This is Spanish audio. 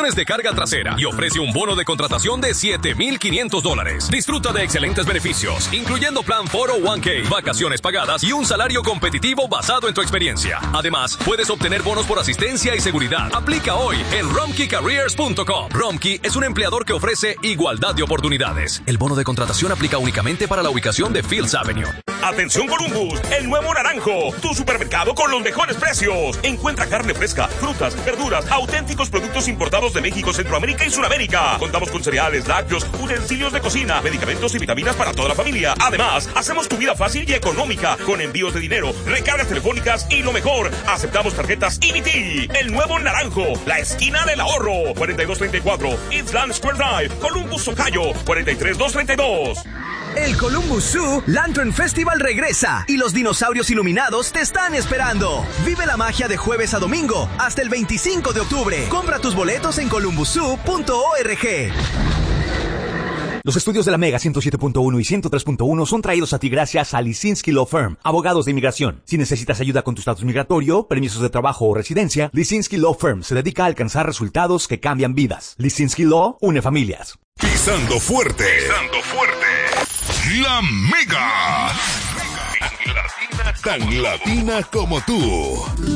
opciones de carga trasera y ofrece un bono de contratación de $7,500. Disfruta de excelentes beneficios, incluyendo plan 401k, vacaciones pagadas y un salario competitivo basado en tu experiencia. Además, puedes obtener bonos por asistencia y seguridad. Aplica hoy en RomkeyCareers.com. Romkey es un empleador que ofrece igualdad de oportunidades. El bono de contratación aplica únicamente para la ubicación de Fields Avenue. Atención Columbus, el nuevo Naranjo, tu supermercado con los mejores precios. Encuentra carne fresca, frutas, verduras, auténticos productos importados de México, Centroamérica y Sudamérica. Contamos con cereales, lácteos, utensilios de cocina, medicamentos y vitaminas para toda la familia. Además, hacemos tu vida fácil y económica con envíos de dinero, recargas telefónicas y lo mejor, aceptamos tarjetas EBT. El nuevo Naranjo, la esquina del ahorro. 4234 Eastland Square Drive, Columbus, Ohio. 43232. El Columbus Zoo Lantern Festival regresa y los dinosaurios iluminados te están esperando. Vive la magia de jueves a domingo hasta el 25 de octubre. Compra tus boletos en columbuszoo.org. Los estudios de la Mega 107.1 y 103.1 son traídos a ti gracias a Lisinski Law Firm, abogados de inmigración. Si necesitas ayuda con tu estatus migratorio, permisos de trabajo o residencia, Lisinski Law Firm se dedica a alcanzar resultados que cambian vidas. Lisinski Law une familias. Pisando fuerte. Pisando fuerte. La Mega. Tan latina como tú.